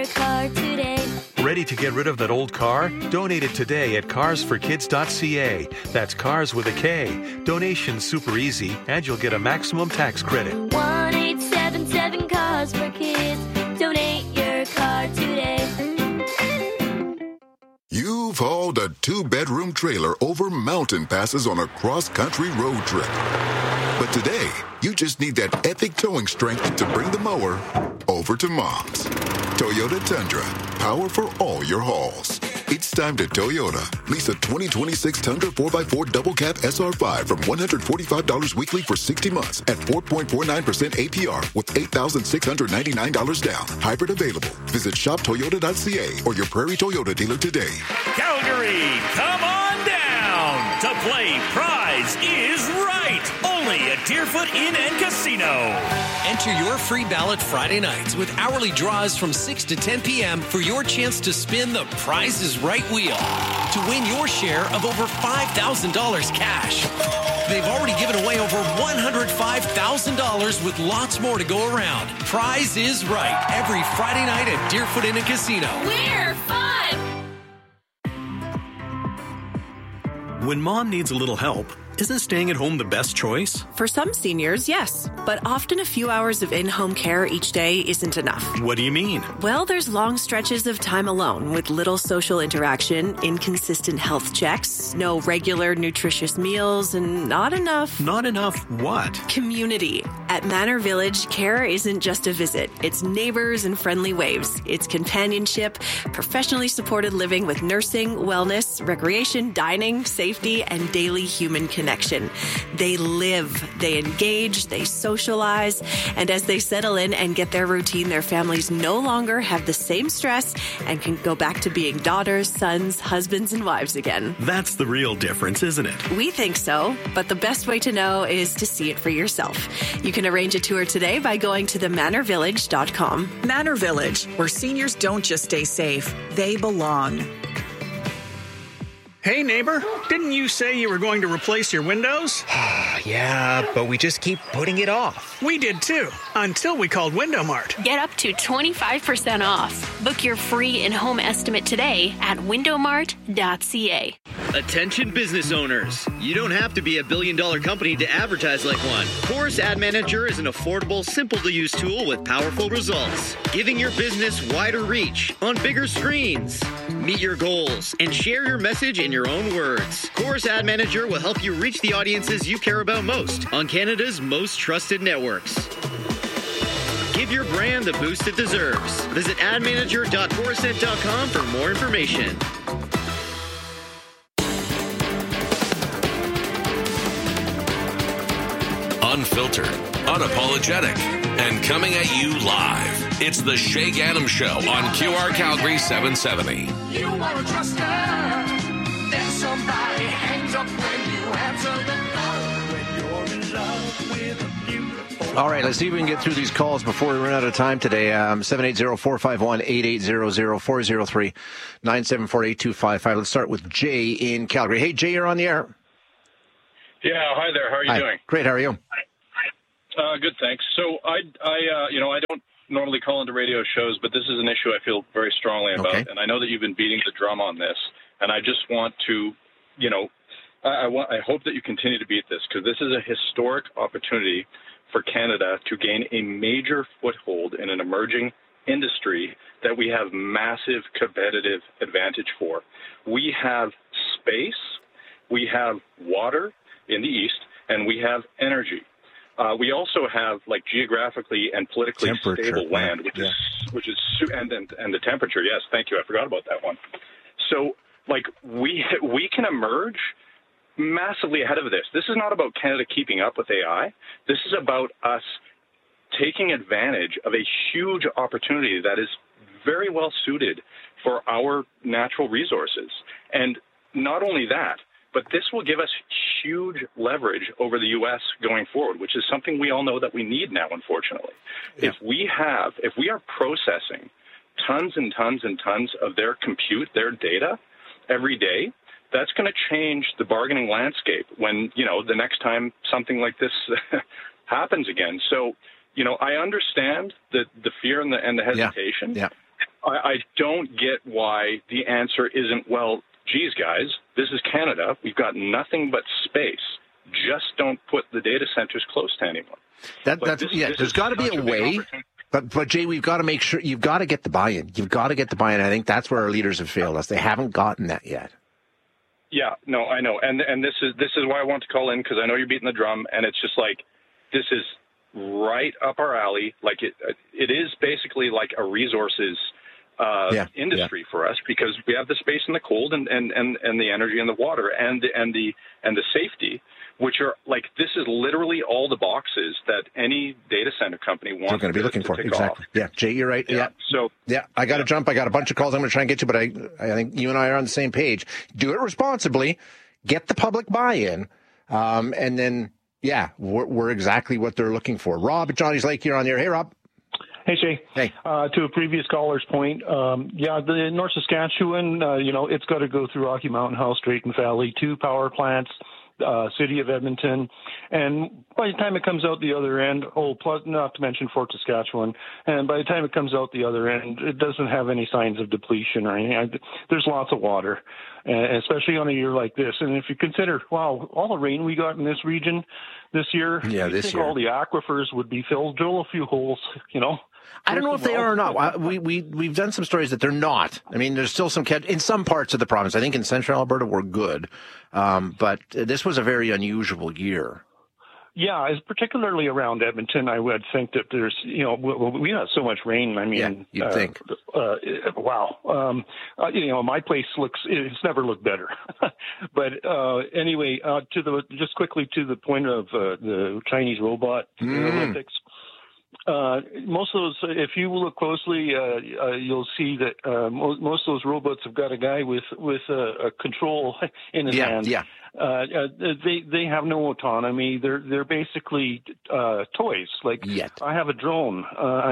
car today. Ready to get rid of that old car? Donate it today at carsforkids.ca. That's cars with a K. Donation's super easy, and you'll get a maximum tax credit. 1-877 Cars for Kids. Donate your car today. You've hauled a 2-bedroom trailer over mountain passes on a cross-country road trip. But today, you just need that epic towing strength to bring the mower over to Mom's. Toyota Tundra, power for all your hauls. It's time to Toyota. Lease a 2026 Tundra 4x4 double cab SR5 from $145 weekly for 60 months at 4.49% APR with $8,699 down. Hybrid available. Visit shoptoyota.ca or your Prairie Toyota dealer today. Calgary, come on down to play Prize is Right. Only at Deerfoot Inn and Casino. Enter your free ballot Friday nights with hourly draws from 6 to 10 p.m. for your chance to spin the Prize is Right wheel to win your share of over $5,000 cash. They've already given away over $105,000 with lots more to go around. Prize is Right every Friday night at Deerfoot Inn and Casino. We're fun! When mom needs a little help, isn't staying at home the best choice? For some seniors, yes. But often a few hours of in-home care each day isn't enough. What do you mean? Well, there's long stretches of time alone with little social interaction, inconsistent health checks, no regular nutritious meals, and not enough... Not enough what? Community. At Manor Village, care isn't just a visit. It's neighbors and friendly waves. It's companionship, professionally supported living with nursing, wellness, recreation, dining, safety, and daily human connection. They live, they engage, they socialize, and as they settle in and get their routine, their families no longer have the same stress and can go back to being daughters, sons, husbands, and wives again. That's the real difference, isn't it? We think so, but the best way to know is to see it for yourself. You can arrange a tour today by going to themanorvillage.com. Manor Village, where seniors don't just stay safe, they belong. Hey, neighbor, didn't you say you were going to replace your windows? Yeah, but we just keep putting it off. We did too, until we called Window Mart. Get up to 25% off. Book your free in-home estimate today at windowmart.ca. Attention business owners. You don't have to be a billion-dollar company to advertise like one. Chorus Ad Manager is an affordable, simple-to-use tool with powerful results, giving your business wider reach on bigger screens. Meet your goals and share your message in your own words. Chorus Ad Manager will help you reach the audiences you care about most on Canada's most trusted networks. Give your brand the boost it deserves. Visit admanager.chorusnet.com for more information. Unfiltered, unapologetic, and coming at you live. It's the Shay Gaddam Show on QR Calgary 770. You want to trust her, then somebody hangs up when you answer the phone. When you're in love with a beautiful... All right, let's see if we can get through these calls before we run out of time today. 780-451-8800, 403-974-8255. Let's start with Jay in Calgary. Hey, Jay, you're on the air. Yeah, hi there. How are you doing? Great. How are you? Good, thanks. So I don't normally call into radio shows, but this is an issue I feel very strongly about, and I know that you've been beating the drum on this, and I just want to, I hope that you continue to beat this, because this is a historic opportunity for Canada to gain a major foothold in an emerging industry that we have massive competitive advantage for. We have space, we have water in the east, and we have energy. We also have, like, geographically and politically stable land, which is the temperature. Yes, thank you. I forgot about that one. So, like, we can emerge massively ahead of this. This is not about Canada keeping up with AI. This is about us taking advantage of a huge opportunity that is very well suited for our natural resources. And not only that, but this will give us huge leverage over the U.S. going forward, which is something we all know that we need now, unfortunately. Yeah. If we are processing tons and tons and tons of their compute, their data every day, that's going to change the bargaining landscape when, the next time something like this happens again. So, I understand the fear and the hesitation. Yeah. I don't get why the answer isn't, well, geez, guys, this is Canada. We've got nothing but space. Just don't put the data centers close to anyone. There's got to be a way. But Jay, we've got to make sure, you've got to get the buy-in. You've got to get the buy-in. I think that's where our leaders have failed us. They haven't gotten that yet. Yeah, no, I know. And this is why I want to call in, because I know you're beating the drum, and it's just like, this is right up our alley. Like it is basically like a resources industry for us, because we have the space and the cold and the energy and the water and the safety, which are like, this is literally all the boxes that any data center company wants. They're going to be looking for. Exactly. Off. Yeah, Jay, you're right. Yeah. I got to jump. I got a bunch of calls I'm going to try and get to, but I think you and I are on the same page. Do it responsibly, get the public buy-in, and then we're exactly what they're looking for. Rob at Johnny's Lake, you're on the air. Hey, Rob. Hey, Shay. Hey. To a previous caller's point, the North Saskatchewan, it's got to go through Rocky Mountain House, Drayton Valley, 2 power plants, City of Edmonton, and by the time it comes out the other end, plus not to mention Fort Saskatchewan, and by the time it comes out the other end, it doesn't have any signs of depletion or anything. There's lots of water, especially on a year like this. And if you consider, wow, all the rain we got in this region this year, I think all the aquifers would be filled. Drill a few holes, I don't know if they are or not. We've done some stories that they're not. I mean, there's still some in some parts of the province. I think in central Alberta we're good, but this was a very unusual year. Yeah, it's particularly around Edmonton. I would think that there's, we had so much rain. I mean, you'd think. Wow. My place it's never looked better. But anyway, just quickly to the point of the Chinese robot Olympics. Most of those, if you look closely, you'll see that most of those robots have got a guy with a control in his hand. Yeah. They have no autonomy. They're basically toys. Like I have a drone.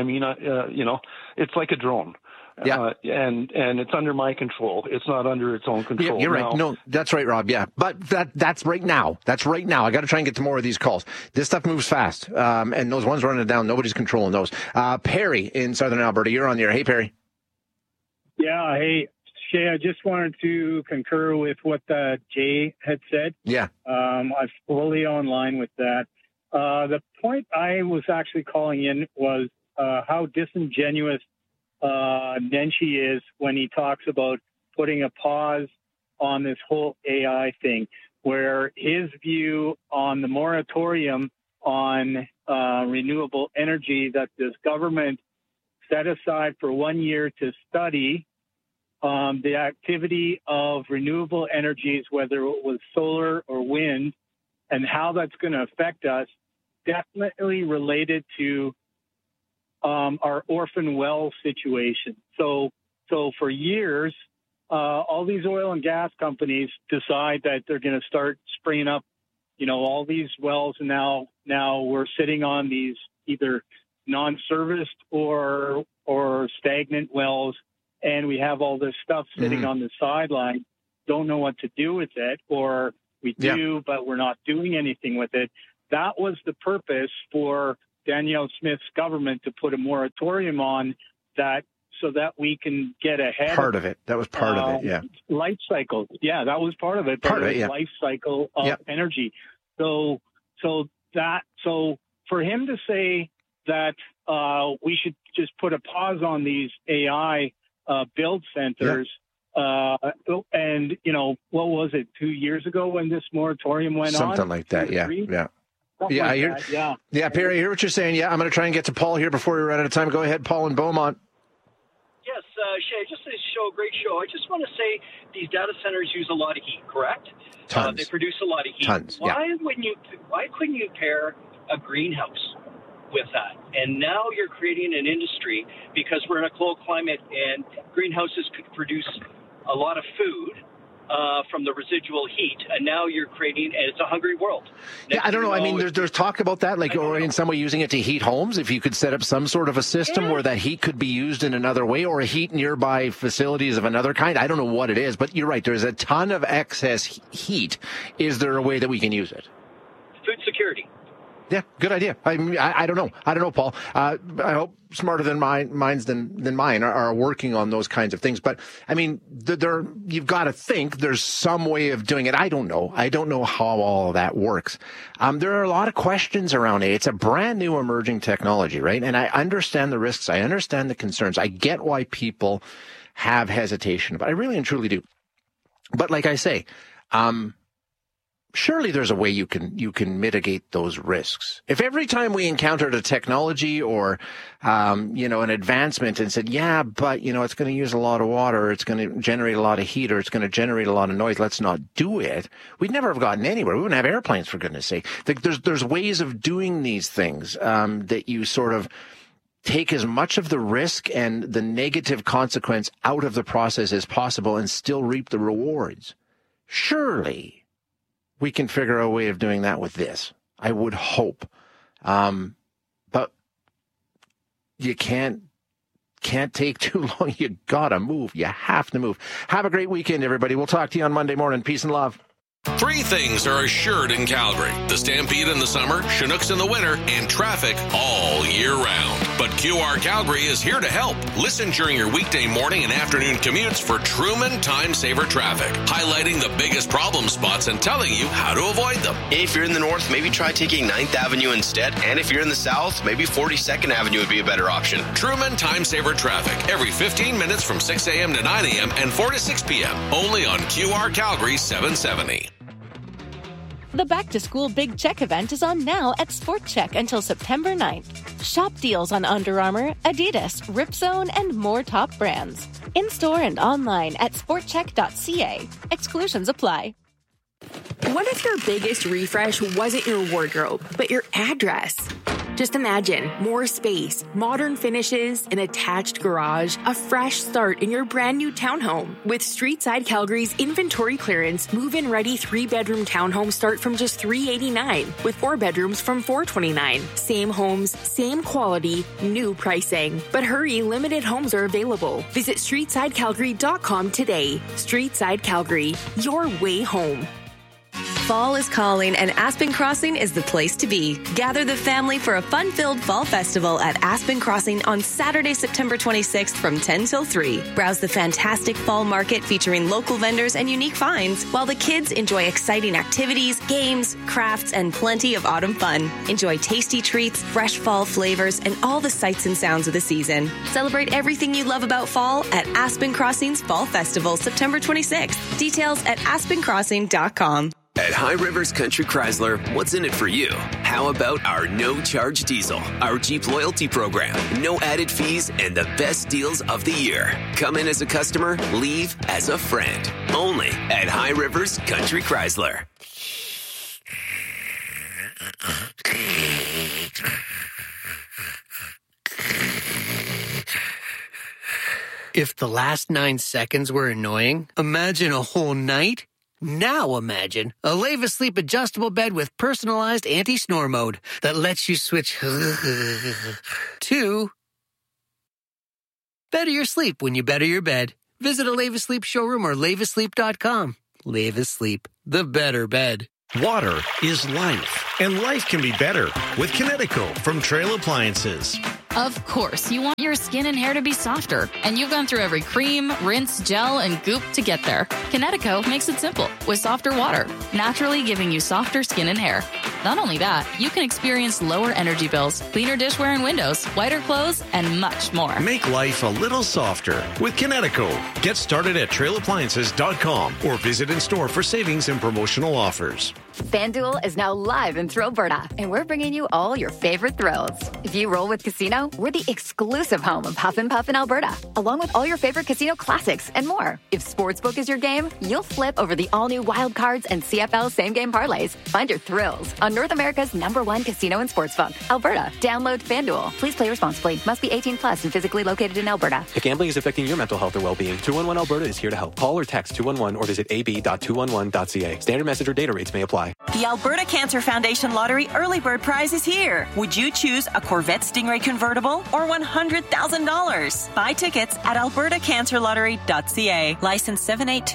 It's like a drone. Yeah, and it's under my control. It's not under its own control. Yeah, you're right. No, that's right, Rob. Yeah, but that's right now. That's right now. I got to try and get to more of these calls. This stuff moves fast, and those ones running down, nobody's controlling those. Perry in Southern Alberta, you're on the air. Hey, Perry. Yeah. Hey, Shay. I just wanted to concur with what Jay had said. Yeah. I'm fully online with that. The point I was actually calling in was how disingenuous Nenshi is when he talks about putting a pause on this whole AI thing, where his view on the moratorium on renewable energy that this government set aside for 1 year to study the activity of renewable energies, whether it was solar or wind, and how that's going to affect us, definitely related to our orphan well situation. So for years, all these oil and gas companies decide that they're going to start spraying up, all these wells. And now we're sitting on these either non-serviced or stagnant wells, and we have all this stuff sitting on the sideline. Don't know what to do with it, or we do, but we're not doing anything with it. That was the purpose for Danielle Smith's government to put a moratorium on that, so that we can get ahead. Part of it. That was part of it. Yeah. Life cycle. Yeah, that was part of it. Life cycle of energy. So for him to say that we should just put a pause on these AI build centers. And what was it, 2 years ago when this moratorium went on? Something like that. Yeah. Yeah, Perry, I hear what you're saying. Yeah, I'm going to try and get to Paul here before we run out of time. Go ahead, Paul in Beaumont. Yes, Shay, just a great show. I just want to say these data centers use a lot of heat, correct? Tons. They produce a lot of heat. Tons, Why couldn't you pair a greenhouse with that? And now you're creating an industry, because we're in a cold climate, and greenhouses could produce a lot of food from the residual heat, and now you're creating, and it's a hungry world. I don't know. I mean, there's talk about that, or in some way using it to heat homes. If you could set up some sort of a system where that heat could be used in another way, or heat nearby facilities of another kind. I don't know what it is, but you're right. There's a ton of excess heat. Is there a way that we can use it? Food security. Yeah, good idea. I don't know. I don't know, Paul. I hope smarter than minds than mine are working on those kinds of things. But I mean, you've got to think there's some way of doing it. I don't know. I don't know how all of that works. There are a lot of questions around it. It's a brand new emerging technology, right? And I understand the risks. I understand the concerns. I get why people have hesitation, but I really and truly do. But like I say, surely there's a way you can mitigate those risks. If every time we encountered a technology or, an advancement and said, yeah, but, it's going to use a lot of water, or it's going to generate a lot of heat, or it's going to generate a lot of noise, let's not do it, we'd never have gotten anywhere. We wouldn't have airplanes, for goodness sake. There's ways of doing these things, that you sort of take as much of the risk and the negative consequence out of the process as possible and still reap the rewards. Surely we can figure out a way of doing that with this. I would hope. But you can't take too long. You gotta move. You have to move. Have a great weekend, everybody. We'll talk to you on Monday morning. Peace and love. 3 things are assured in Calgary: the Stampede in the summer, Chinooks in the winter, and traffic all year round. But QR Calgary is here to help. Listen during your weekday morning and afternoon commutes for Truman Time Saver traffic, highlighting the biggest problem spots and telling you how to avoid them. If you're in the north, maybe try taking 9th Avenue instead. And if you're in the south, maybe 42nd Avenue would be a better option. Truman Time Saver traffic every 15 minutes from 6 a.m. to 9 a.m. and 4 to 6 p.m. Only on QR Calgary 770. The Back to School Big Check event is on now at Sport Check until September 9th. Shop deals on Under Armour, Adidas, Ripzone, and more top brands. In-store and online at sportcheck.ca. Exclusions apply. What if your biggest refresh wasn't your wardrobe, but your address? Just imagine more space, modern finishes, an attached garage, a fresh start in your brand new townhome. With Streetside Calgary's inventory clearance, move-in ready 3-bedroom townhomes start from just $389, with 4 bedrooms from $429. Same homes, same quality, new pricing. But hurry, limited homes are available. Visit StreetsideCalgary.com today. Streetside Calgary, your way home. Fall is calling, and Aspen Crossing is the place to be. Gather the family for a fun-filled fall festival at Aspen Crossing on Saturday, September 26th from 10 till 3. Browse the fantastic fall market featuring local vendors and unique finds, while the kids enjoy exciting activities, games, crafts, and plenty of autumn fun. Enjoy tasty treats, fresh fall flavors, and all the sights and sounds of the season. Celebrate everything you love about fall at Aspen Crossing's Fall Festival, September 26th. Details at aspencrossing.com. At High Rivers Country Chrysler, what's in it for you? How about our no-charge diesel, our Jeep loyalty program, no added fees, and the best deals of the year? Come in as a customer, leave as a friend. Only at High Rivers Country Chrysler. If the last 9 seconds were annoying, imagine a whole night. Now imagine a Leva Sleep adjustable bed with personalized anti-snore mode that lets you switch to better your sleep when you better your bed. Visit a Leva Sleep showroom or levasleep.com. Leva Sleep, the better bed. Water is life, and life can be better with Kinetico from Trail Appliances. Of course, you want your skin and hair to be softer, and you've gone through every cream, rinse, gel, and goop to get there. Kinetico makes it simple with softer water, naturally giving you softer skin and hair. Not only that, you can experience lower energy bills, cleaner dishware and windows, whiter clothes, and much more. Make life a little softer with Kinetico. Get started at trailappliances.com or visit in store for savings and promotional offers. FanDuel is now live in Thrillberta, and we're bringing you all your favorite thrills. If you roll with Casino, we're the exclusive home of Huff and Puff in Alberta, along with all your favorite casino classics and more. If Sportsbook is your game, you'll flip over the all-new Wild Cards and CFL same-game parlays. Find your thrills on North America's #1 casino and sportsbook, Alberta. Download FanDuel. Please play responsibly. Must be 18 plus and physically located in Alberta. If gambling is affecting your mental health or well-being, 211 Alberta is here to help. Call or text 211 or visit ab.211.ca. Standard message or data rates may apply. The Alberta Cancer Foundation Lottery Early Bird Prize is here. Would you choose a Corvette Stingray convertible or $100,000? Buy tickets at albertacancerlottery.ca. License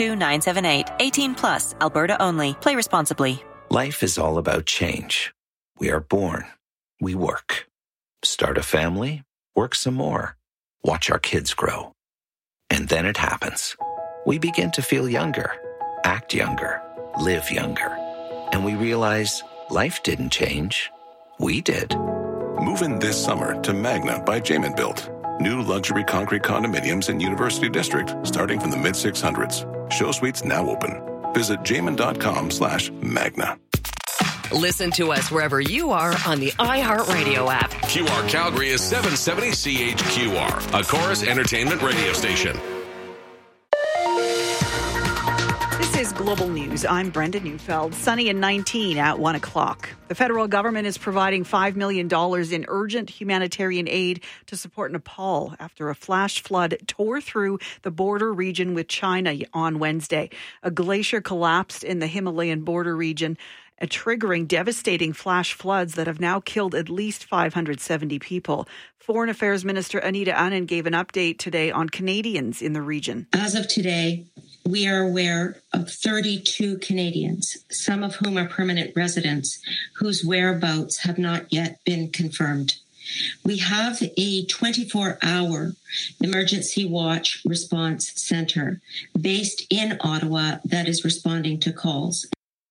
782978. 18 plus. Alberta only. Play responsibly. Life is all about change. We are born. We work. Start a family. Work some more. Watch our kids grow. And then it happens. We begin to feel younger, act younger, live younger. And we realize life didn't change. We did. Move in this summer to Magna by Jamin Built. New luxury concrete condominiums in University District starting from the mid-600s. Show suites now open. Visit jamin.com/Magna. Listen to us wherever you are on the iHeartRadio app. QR Calgary is 770 CHQR, a Chorus Entertainment radio station. This is Global News. I'm Brenda Neufeld. Sunny and 19 at 1 o'clock. The federal government is providing $5 million in urgent humanitarian aid to support Nepal after a flash flood tore through the border region with China on Wednesday. A glacier collapsed in the Himalayan border region, triggering devastating flash floods that have now killed at least 570 people. Foreign Affairs Minister Anita Anand gave an update today on Canadians in the region. As of today, we are aware of 32 Canadians, some of whom are permanent residents, whose whereabouts have not yet been confirmed. We have a 24-hour emergency watch response center based in Ottawa that is responding to calls.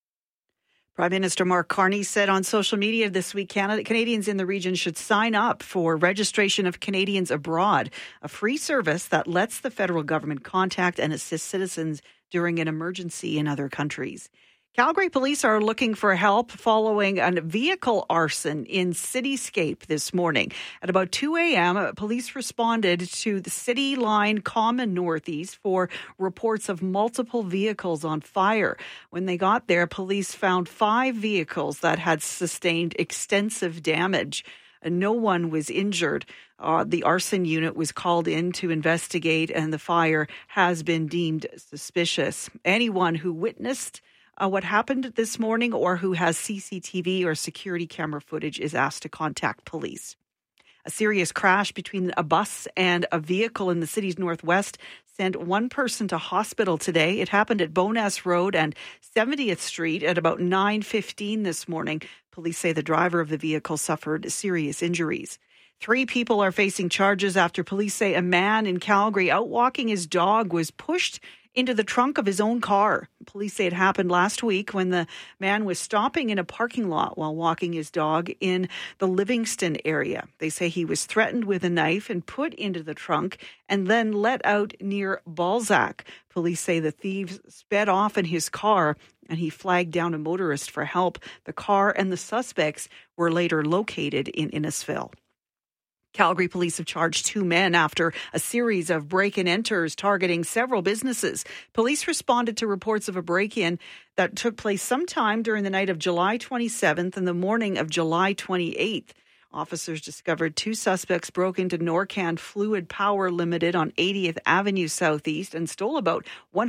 Prime Minister Mark Carney said on social media this week, Canadians in the region should sign up for Registration of Canadians Abroad, a free service that lets the federal government contact and assist citizens during an emergency in other countries. Calgary police are looking for help following a vehicle arson in Cityscape this morning. At about 2 a.m., police responded to the City Line Common Northeast for reports of multiple vehicles on fire. When they got there, police found 5 vehicles that had sustained extensive damage. No one was injured. The arson unit was called in to investigate, and the fire has been deemed suspicious. Anyone who witnessed what happened this morning or who has CCTV or security camera footage is asked to contact police. A serious crash between a bus and a vehicle in the city's northwest sent one person to hospital today. It happened at Bowness Road and 70th Street at about 9:15 this morning. Police say the driver of the vehicle suffered serious injuries. 3 people are facing charges after police say a man in Calgary out walking his dog was pushed into the trunk of his own car. Police say it happened last week when the man was stopping in a parking lot while walking his dog in the Livingston area. They say he was threatened with a knife and put into the trunk and then let out near Balzac. Police say the thieves sped off in his car and he flagged down a motorist for help. The car and the suspects were later located in Innisfil. Calgary police have charged 2 men after a series of break-and-enters targeting several businesses. Police responded to reports of a break-in that took place sometime during the night of July 27th and the morning of July 28th. Officers discovered 2 suspects broke into Norcan Fluid Power Limited on 80th Avenue Southeast and stole about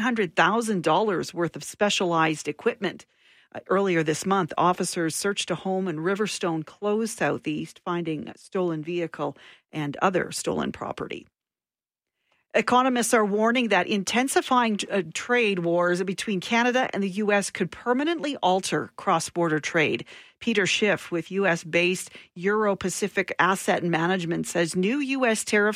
$100,000 worth of specialized equipment. Earlier this month, officers searched a home in Riverstone Close Southeast, finding a stolen vehicle and other stolen property. Economists are warning that intensifying trade wars between Canada and the U.S. could permanently alter cross-border trade. Peter Schiff with U.S.-based Euro-Pacific Asset Management says new U.S. tariffs